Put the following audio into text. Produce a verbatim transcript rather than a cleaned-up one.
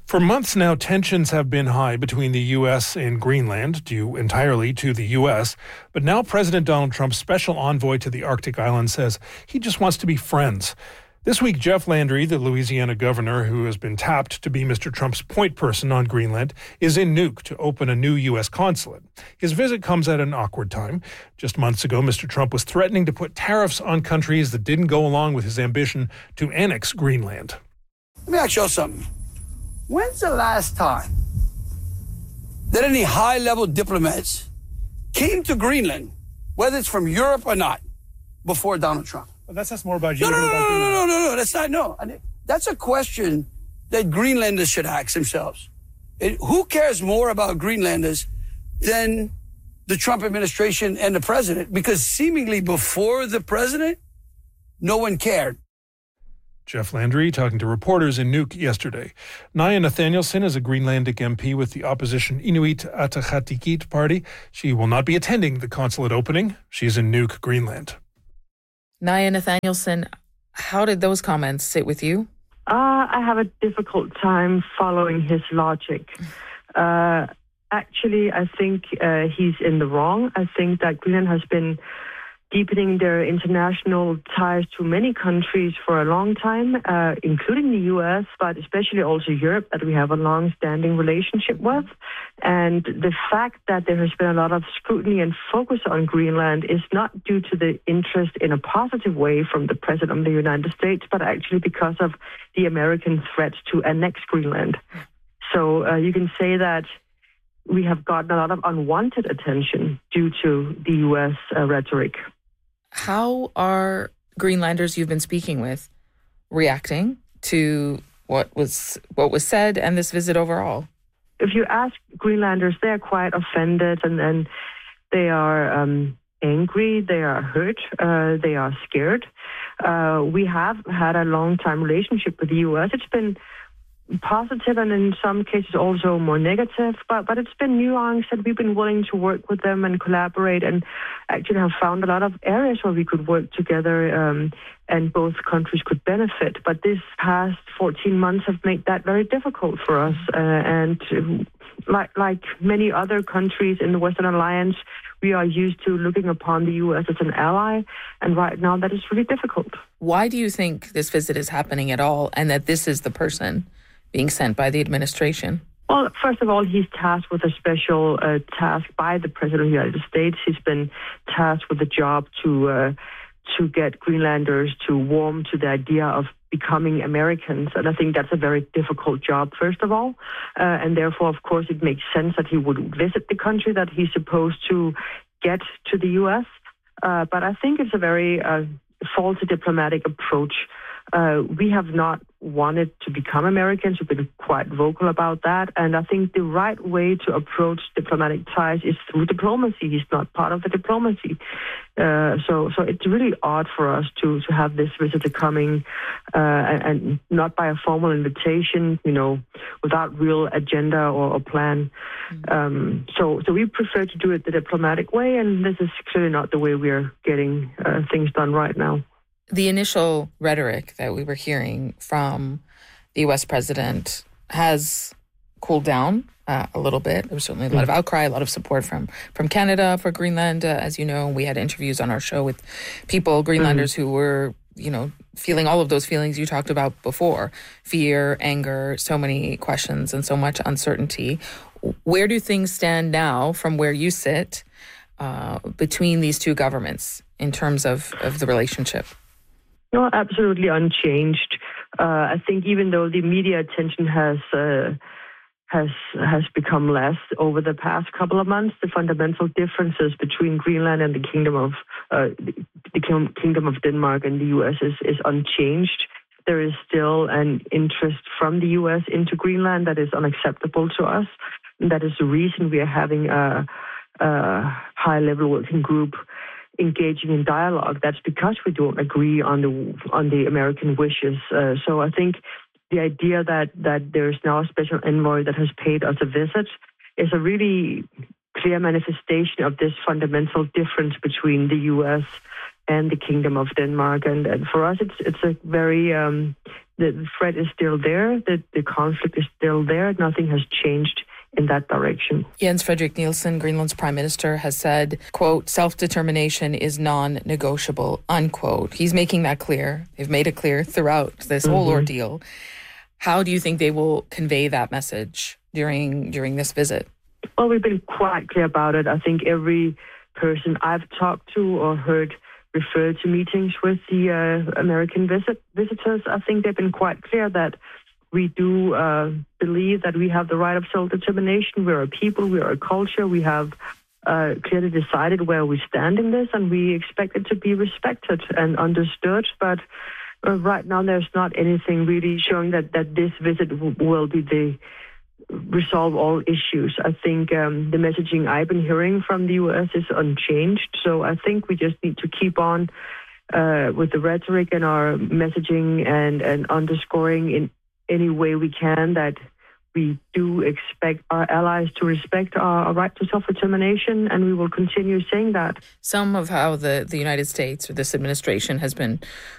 For months now, tensions have been high between the U S and Greenland, due entirely to the U S. But now President Donald Trump's special envoy to the Arctic island says he just wants to be friends. This week, Jeff Landry, the Louisiana governor who has been tapped to be Mister Trump's point person on Greenland, is in Nuuk to open a new U S consulate. His visit comes at an awkward time. Just months ago, Mister Trump was threatening to put tariffs on countries that didn't go along with his ambition to annex Greenland. Let me ask you something. When's the last time that any high-level diplomats came to Greenland, whether it's from Europe or not, before Donald Trump? Well, that says more about you. No, no, no, about no, no, no, no, no, that's not, no. That's a question that Greenlanders should ask themselves. It, who cares more about Greenlanders than the Trump administration and the president? Because seemingly before the president, no one cared. Jeff Landry talking to reporters in Nuuk yesterday. Naya Nathanielson is a Greenlandic M P with the opposition Inuit Ataqatigiit Party. She will not be attending the consulate opening. She's in Nuuk, Greenland. Naya Nathanielson, how did those comments sit with you? Uh, I have a difficult time following his logic. Uh, actually, I think uh, he's in the wrong. I think that Greenland has been deepening their international ties to many countries for a long time, uh, including the U S, but especially also Europe, that we have a long-standing relationship with. And the fact that there has been a lot of scrutiny and focus on Greenland is not due to the interest in a positive way from the President of the United States, but actually because of the American threat to annex Greenland. So uh, you can say that we have gotten a lot of unwanted attention due to the U S uh, rhetoric. How are Greenlanders you've been speaking with reacting to what was what was said and this visit overall? If you ask Greenlanders, they're quite offended and, and they are um, angry, they are hurt, uh, they are scared. Uh, we have had a long-time relationship with the U S. It's been positive and in some cases also more negative, but but it's been nuanced and we've been willing to work with them and collaborate and actually have found a lot of areas where we could work together um, and both countries could benefit. But this past fourteen months have made that very difficult for us uh, and uh, like like many other countries in the Western Alliance, we are used to looking upon the U S as an ally, and right now that is really difficult. Why do you think this visit is happening at all and that this is the person being sent by the administration? Well, first of all, he's tasked with a special uh, task by the President of the United States. He's been tasked with the job to uh, to get Greenlanders to warm to the idea of becoming Americans. And I think that's a very difficult job, first of all. Uh, and therefore, of course, it makes sense that he would visit the country that he's supposed to get to the U S. Uh, but I think it's a very uh, faulty diplomatic approach. Uh, we have not wanted to become Americans. We've been quite vocal about that. And I think the right way to approach diplomatic ties is through diplomacy. He's not part of the diplomacy. Uh, so so it's really odd for us to, to have this visitor coming uh, and, and not by a formal invitation, you know, without real agenda or, or plan. Mm-hmm. Um, so, so we prefer to do it the diplomatic way, and this is clearly not the way we're getting uh, things done right now. The initial rhetoric that we were hearing from the U S president has cooled down uh, a little bit. There was certainly a lot of outcry, a lot of support from from Canada for Greenland. Uh, as you know, we had interviews on our show with people, Greenlanders, mm-hmm. who were, you know, feeling all of those feelings you talked about before. Fear, anger, so many questions and so much uncertainty. Where do things stand now from where you sit uh, between these two governments in terms of, of the relationship? No, absolutely unchanged. Uh, I think even though the media attention has uh, has has become less over the past couple of months, the fundamental differences between Greenland and the Kingdom of uh, the Kingdom of Denmark and the U S is, is unchanged. There is still an interest from the U S into Greenland that is unacceptable to us, and that is the reason we are having a, a high-level working group engaging in dialogue. That's because we don't agree on the on the American wishes. Uh, so I think the idea that that there's now a special envoy that has paid us a visit is a really clear manifestation of this fundamental difference between the U S and the Kingdom of Denmark. And, and for us, it's it's a very, um, the threat is still there, the, the conflict is still there, nothing has changed in that direction. Jens Frederik Nielsen, Greenland's prime minister, has said, quote, self-determination is non-negotiable, unquote. He's making that clear. They've made it clear throughout this mm-hmm. whole ordeal. How do you think they will convey that message during during this visit? Well, we've been quite clear about it. I think every person I've talked to or heard refer to meetings with the uh, American visit, visitors, I think they've been quite clear that we do uh, believe that we have the right of self-determination. We're a people, we're a culture. We have uh, clearly decided where we stand in this, and we expect it to be respected and understood. But uh, right now, there's not anything really showing that, that this visit w- will be the resolve all issues. I think um, the messaging I've been hearing from the U S is unchanged. So I think we just need to keep on uh, with the rhetoric and our messaging and, and underscoring in any way we can that we do expect our allies to respect our, our right to self-determination, and we will continue saying that. Some of how the, the United States or this administration has been